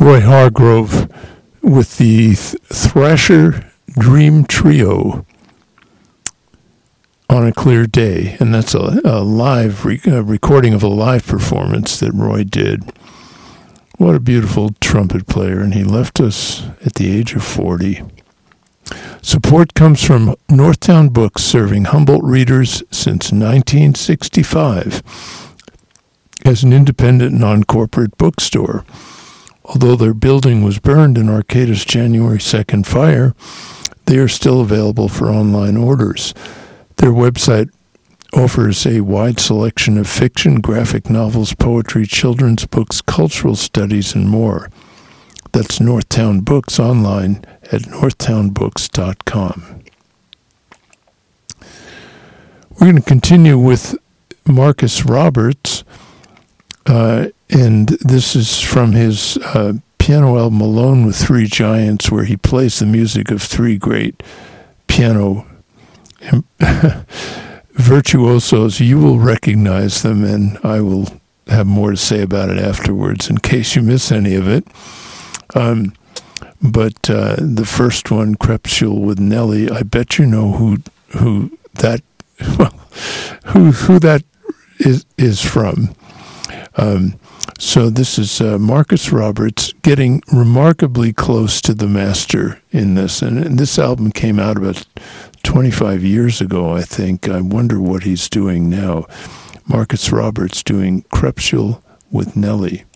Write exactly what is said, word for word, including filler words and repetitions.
Roy Hargrove with the Th- Thrasher Dream Trio on a Clear Day. And that's a, a live re- a recording of a live performance that Roy did. What a beautiful trumpet player, and he left us at the age of forty. Support comes from Northtown Books, serving Humboldt readers since nineteen sixty-five as an independent, non-corporate bookstore. Although their building was burned in Arcata's January second fire, they are still available for online orders. Their website offers a wide selection of fiction, graphic novels, poetry, children's books, cultural studies, and more. That's Northtown Books online at northtown books dot com. We're going to continue with Marcus Roberts, uh, and this is from his uh, piano album Alone with Three Giants, where he plays the music of three great piano virtuosos. You will recognize them, and I will have more to say about it afterwards in case you miss any of it. Um, but uh, the first one, Crepuscule with Nelly, I bet you know who who that well, who who that is is from. Um, so this is uh, Marcus Roberts getting remarkably close to the master in this, and, and this album came out about twenty-five years ago, I think. I wonder what he's doing now. Marcus Roberts doing Crepuscule with Nelly.